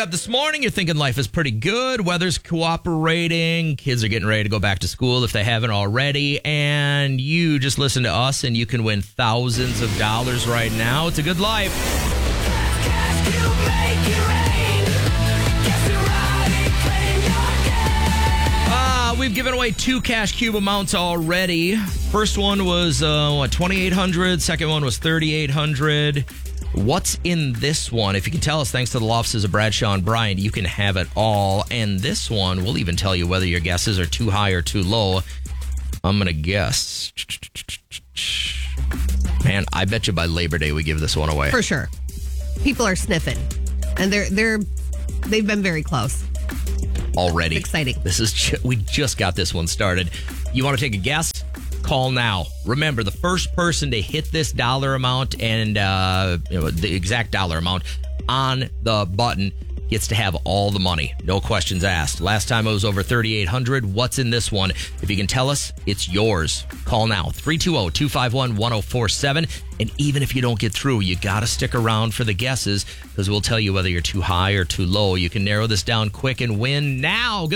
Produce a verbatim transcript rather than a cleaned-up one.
up this morning, you're thinking life is pretty good. Weather's cooperating. Kids are getting ready to go back to school if they haven't already. And you just listen to us and you can win thousands of dollars right now. It's a good life. Uh, we've given away two Cash Cube amounts already. First one was, uh, what, twenty-eight hundred dollars. Second one was thirty-eight hundred dollars. What's in this one? If you can tell us, thanks to the law offices of Bradshaw and Bryant, you can have it all. And this one, we'll even tell you whether your guesses are too high or too low. I'm going to guess. Man, I bet you by Labor Day we give this one away. For sure. People are sniffing. And they're, they're, they've been very close. Already. It's exciting. This is ju- we just got this one started. You want to take a guess? Call now. Remember, the first person to hit this dollar amount and uh, you know, the exact dollar amount on the button gets to have all the money. No questions asked. Last time it was over thirty-eight hundred dollars. What's in this one? If you can tell us, it's yours. Call now. three two zero, two five one, one zero four seven. And even if you don't get through, you got to stick around for the guesses because we'll tell you whether you're too high or too low. You can narrow this down quick and win now.